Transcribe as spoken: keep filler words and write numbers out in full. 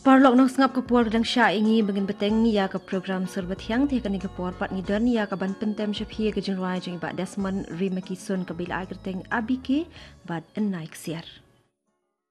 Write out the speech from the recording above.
Parlok nang sengap ke puar redang sya ingi bangin beteng ya ke program serbat hiang teh kan ke puar pat ngidan ya ke ban pentem syap hia ke jengrai jeng ibak Desmond Rimaki Sun ke bila air teng abiki bad naik siar.